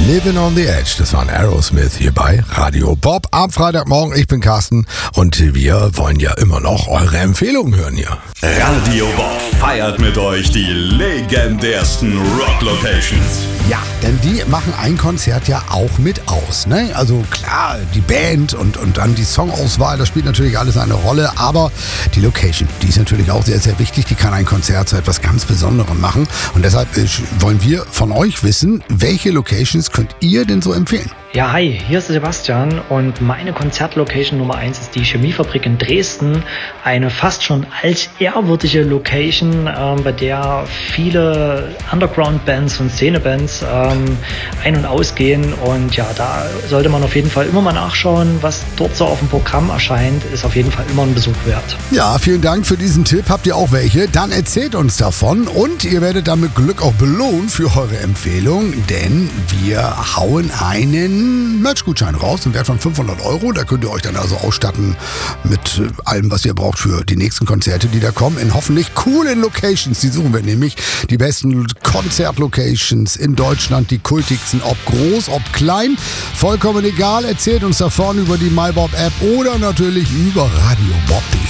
Living on the Edge, das war ein Aerosmith hier bei Radio Bob am Freitagmorgen. Ich bin Carsten und wir wollen ja immer noch eure Empfehlungen hören hier. Radio Bob feiert mit euch die legendärsten Rock-Locations. Ja, denn die machen ein Konzert ja auch mit aus, ne? Also klar, die Band und dann die Songauswahl, das spielt natürlich alles eine Rolle, aber die Location, die ist natürlich auch sehr, sehr wichtig. Die kann ein Konzert zu etwas ganz Besonderem machen und deshalb wollen wir von euch wissen, welche Locations könnt ihr denn so empfehlen? Ja, hi, hier ist Sebastian und meine Konzertlocation Nummer 1 ist die Chemiefabrik in Dresden. Eine fast schon altehrwürdige Location, bei der viele Underground-Bands und Szene-Bands ein- und ausgehen. Und ja, da sollte man auf jeden Fall immer mal nachschauen, was dort so auf dem Programm erscheint. Ist auf jeden Fall immer ein Besuch wert. Ja, vielen Dank für diesen Tipp. Habt ihr auch welche? Dann erzählt uns davon und ihr werdet dann mit Glück auch belohnt für eure Empfehlung, denn wir hauen einen Merch-Gutschein raus im Wert von 500 €. Da könnt ihr euch dann also ausstatten mit allem, was ihr braucht für die nächsten Konzerte, die da kommen. In hoffentlich coolen Locations. Die suchen wir nämlich. Die besten Konzertlocations in Deutschland. Die kultigsten, ob groß, ob klein. Vollkommen egal. Erzählt uns davon über die MyBob-App oder natürlich über radiobob.de.